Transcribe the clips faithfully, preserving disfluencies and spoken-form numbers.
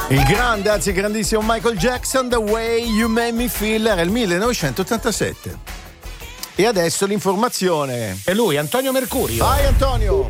Il grande, anzi grandissimo Michael Jackson, The Way You Made Me Feel, era il millenovecentottantasette. E adesso l'informazione. E lui, Antonio Mercurio. Vai Antonio!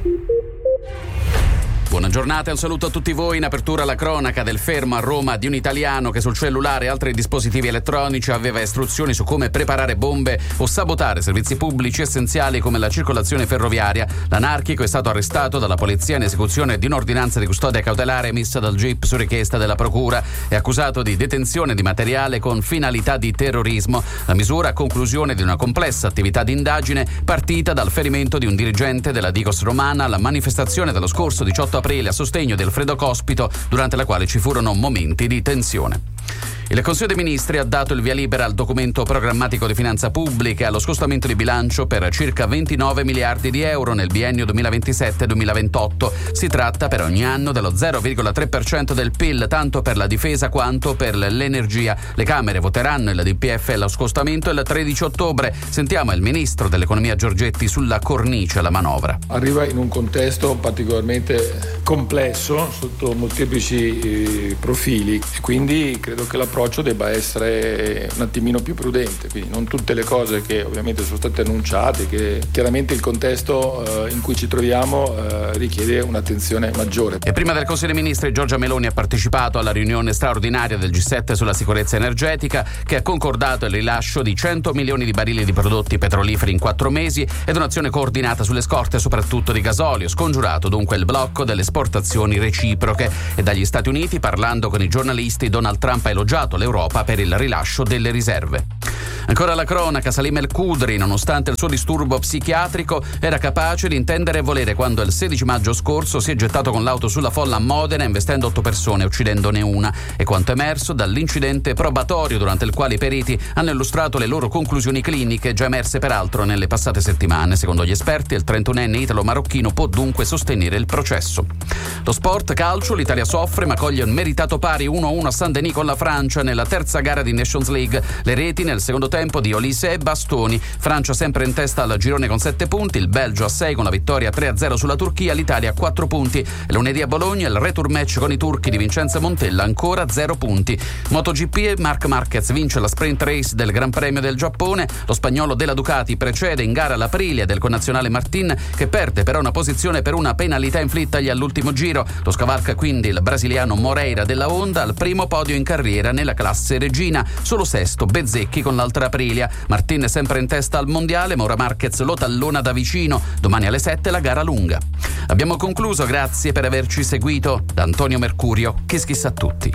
Buona giornata e un saluto a tutti voi. In apertura la cronaca del fermo a Roma di un italiano che sul cellulare e altri dispositivi elettronici aveva istruzioni su come preparare bombe o sabotare servizi pubblici essenziali come la circolazione ferroviaria. L'anarchico è stato arrestato dalla polizia in esecuzione di un'ordinanza di custodia cautelare emessa dal G I P su richiesta della procura. È accusato di detenzione di materiale con finalità di terrorismo. La misura a conclusione di una complessa attività di indagine partita dal ferimento di un dirigente della Digos Romana alla manifestazione dello scorso diciotto aprile a sostegno di Alfredo Cospito, durante la quale ci furono momenti di tensione. Il Consiglio dei Ministri ha dato il via libera al documento programmatico di finanza pubblica e allo scostamento di bilancio per circa ventinove miliardi di euro nel biennio duemilaventisette duemilaventotto. Si tratta per ogni anno dello zero virgola tre per cento del P I L, tanto per la difesa quanto per l'energia. Le Camere voteranno il D P F e lo scostamento il tredici ottobre. Sentiamo il Ministro dell'Economia Giorgetti sulla cornice alla manovra. Arriva in un contesto particolarmente complesso sotto molteplici eh, profili e quindi credo che la l'approccio debba essere un attimino più prudente, quindi non tutte le cose che ovviamente sono state annunciate, che chiaramente il contesto eh, in cui ci troviamo eh, richiede un'attenzione maggiore. E prima del Consiglio dei Ministri Giorgia Meloni ha partecipato alla riunione straordinaria del G sette sulla sicurezza energetica, che ha concordato il rilascio di cento milioni di barili di prodotti petroliferi in quattro mesi ed un'azione coordinata sulle scorte soprattutto di gasolio, scongiurato dunque il blocco delle esportazioni reciproche. E dagli Stati Uniti, parlando con i giornalisti, Donald Trump ha elogiato l'Europa per il rilascio delle riserve. Ancora la cronaca, Salim El Kudri, nonostante il suo disturbo psichiatrico, era capace di intendere e volere quando il sedici maggio scorso si è gettato con l'auto sulla folla a Modena investendo otto persone, uccidendone una. E quanto emerso dall'incidente probatorio durante il quale i periti hanno illustrato le loro conclusioni cliniche, già emerse peraltro nelle passate settimane. Secondo gli esperti, il trentunenne italo-marocchino può dunque sostenere il processo. Lo sport calcio, l'Italia soffre ma coglie un meritato pari uno a uno a Saint-Denis con la Francia nella terza gara di Nations League. Le reti nel secondo tempo di Olise e Bastoni. Francia sempre in testa al girone con sette punti, il Belgio a sei con la vittoria tre a zero sulla Turchia, l'Italia a quattro punti. E lunedì a Bologna il retur match con i turchi di Vincenzo Montella, ancora zero punti. MotoGP, Marc Marquez vince la sprint race del Gran Premio del Giappone. Lo spagnolo della Ducati precede in gara l'Aprilia del connazionale Martin, che perde però una posizione per una penalità inflittagli all'ultimo giro. Lo scavalca quindi il brasiliano Moreira della Honda al primo podio in carriera nella classe regina. Solo sesto Bezzecchi con l'altra Aprilia. Martin è sempre in testa al mondiale, ma ora Marquez lo tallona da vicino. Domani alle sette la gara lunga. Abbiamo concluso, grazie per averci seguito. Da Antonio Mercurio, Kiss Kiss a tutti.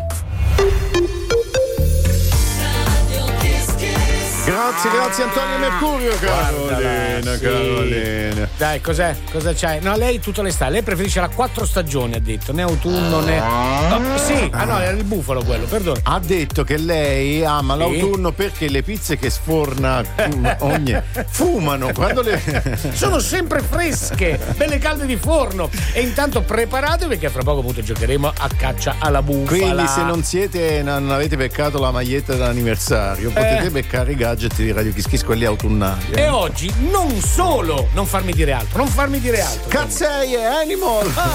Grazie, grazie Antonio Mercurio, Carolina, Carolina. Dai, cos'è? Cosa c'hai? No, lei tutta l'estate, lei preferisce la quattro stagioni, ha detto, né autunno né... No, sì, ah no, era il bufalo quello, perdono. Ha detto che lei ama sì? l'autunno perché le pizze che sforna ogni... fumano, quando le... sono sempre fresche, belle calde di forno. E intanto preparatevi perché fra poco appunto giocheremo a caccia alla bufala. Quindi se non siete, non avete beccato la maglietta d'anniversario, eh. potete beccare i gadget di Radio Kiss Kiss, quelli autunnali. Eh. E oggi non solo non farmi dire altro, non farmi dire altro. Cazzeie, Animal! Ah.